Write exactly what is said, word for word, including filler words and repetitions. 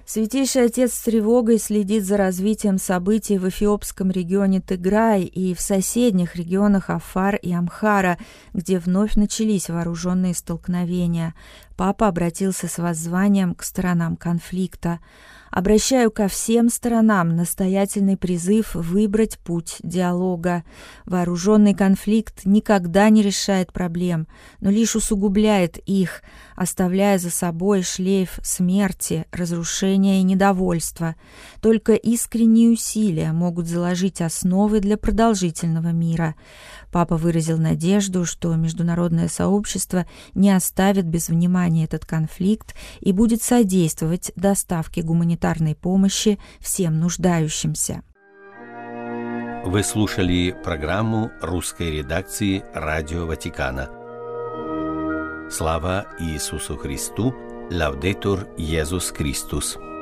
Святейший Отец с тревогой следит за развитием событий в эфиопском регионе Тиграй и в соседних регионах Афар и Амхара, где вновь начались вооруженные столкновения. Папа обратился с воззванием к сторонам конфликта. «Обращаю ко всем сторонам настоятельный призыв выбрать путь диалога. Вооруженный конфликт никогда не решает проблем, но лишь усугубляет их, оставляя за собой шлейф смерти, разрушения и недовольства. Только искренние усилия могут заложить основы для продолжительного мира». Папа выразил надежду, что международное сообщество не оставит без внимания этот конфликт и будет содействовать доставке гуманитарной помощи всем нуждающимся. Вы слушали программу русской редакции Радио Ватикана. Слава Иисусу Христу! Лаудетур Иисус Христос!